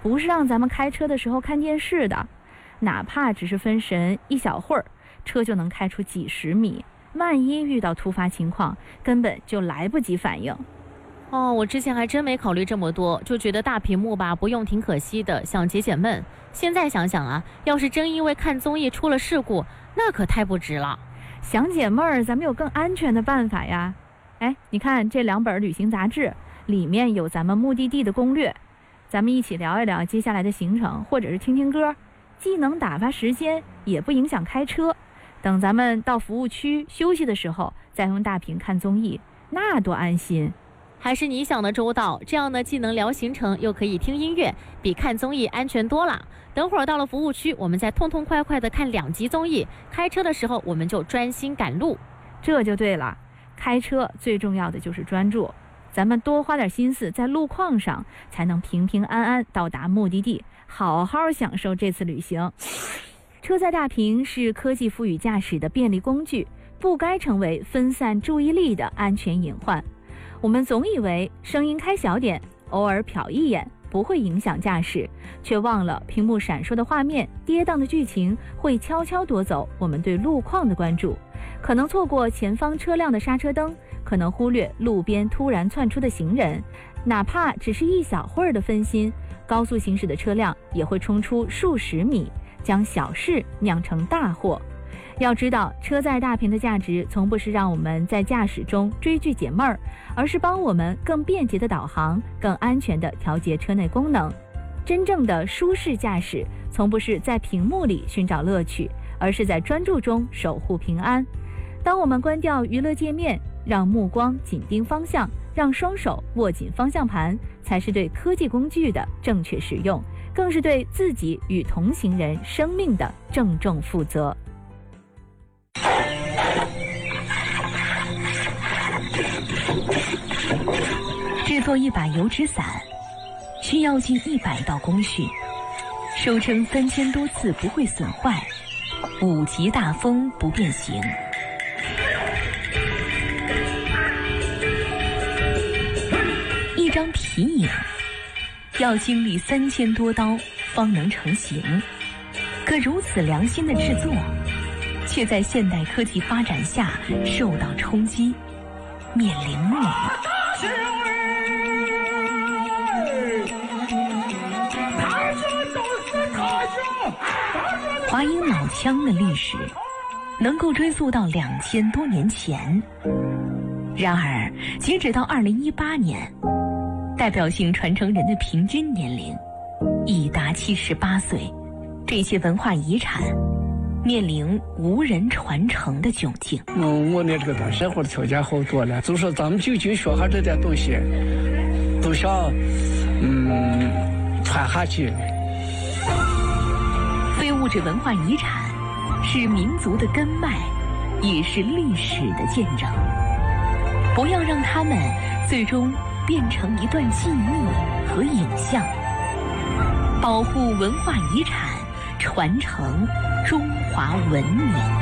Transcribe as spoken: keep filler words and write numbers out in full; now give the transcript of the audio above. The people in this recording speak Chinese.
不是让咱们开车的时候看电视的，哪怕只是分神一小会儿，车就能开出几十米，万一遇到突发情况，根本就来不及反应。 哦，我之前还真没考虑这么多，就觉得大屏幕吧不用挺可惜的，想解解闷。现在想想啊，要是真因为看综艺出了事故，那可太不值了。 想解闷儿，咱们有更安全的办法呀。哎，你看这两本旅行杂志，里面有咱们目的地的攻略，咱们一起聊一聊接下来的行程，或者是听听歌，既能打发时间，也不影响开车。等咱们到服务区休息的时候，再用大屏看综艺，那多安心。 还是你想的周到，这样呢既能聊行程，又可以听音乐，比看综艺安全多了。等会儿到了服务区，我们再痛痛快快的看两集综艺，开车的时候我们就专心赶路。 这就对了，开车最重要的就是专注，咱们多花点心思在路况上，才能平平安安到达目的地，好好享受这次旅行。车载大屏是科技赋予驾驶的便利工具，不该成为分散注意力的安全隐患。我们总以为声音开小点，偶尔瞟一眼不会影响驾驶，却忘了屏幕闪烁的画面、跌宕的剧情会悄悄夺走我们对路况的关注，可能错过前方车辆的刹车灯，可能忽略路边突然窜出的行人，哪怕只是一小会儿的分心，高速行驶的车辆也会冲出数十米，将小事酿成大祸。要知道，车载大屏的价值从不是让我们在驾驶中追剧解闷儿，而是帮我们更便捷的导航，更安全的调节车内功能。真正的舒适驾驶，从不是在屏幕里寻找乐趣，而是在专注中守护平安。当我们关掉娱乐界面，让目光紧盯方向，让双手握紧方向盘，才是对科技工具的正确使用，更是对自己与同行人生命的郑重负责。 制作一把油纸伞需要近一百道工序，收撑三千多次不会损坏，五级大风不变形。一张皮影要经历三千多刀方能成型，可如此良心的制作，却在现代科技发展下受到冲击，面临没落。华阴老腔的历史能够追溯到两千多年前，然而截止到二零一八年，代表性传承人的平均年龄已达七十八岁，这些文化遗产面临无人传承的窘境。 嗯，我呢这个当生活的条件好多了，就说咱们就就学下这点东西，都想嗯传下去。 非物质文化遗产是民族的根脉，也是历史的见证。不要让它们最终变成一段记忆和影像。保护文化遗产，传承中华文明。